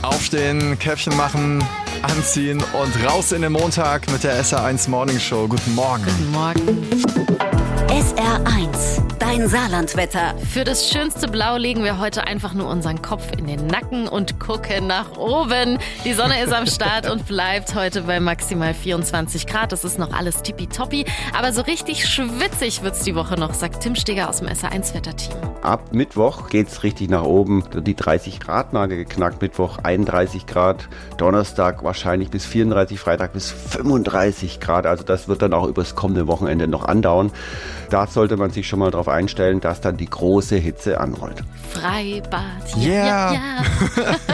Aufstehen, Käffchen machen, anziehen und raus in den Montag mit der SR1 Morning Show. Guten Morgen. Guten Morgen. SR1, dein Saarlandwetter. Für das schönste Blau legen wir heute einfach nur unseren Kopf in den Nacken und gucken nach oben. Die Sonne ist am Start und bleibt heute bei maximal 24 Grad. Das ist noch alles tippitoppi. Aber so richtig schwitzig wird's die Woche noch, sagt Tim Steger aus dem SR1-Wetterteam. Ab Mittwoch geht's richtig nach oben. Die 30-Grad-Marke geknackt. Mittwoch 31 Grad, Donnerstag wahrscheinlich bis 34, Freitag bis 35 Grad. Also das wird dann auch übers kommende Wochenende noch andauern. Da sollte man sich schon mal darauf einstellen, dass dann die große Hitze anrollt. Freibad, Yeah. ja.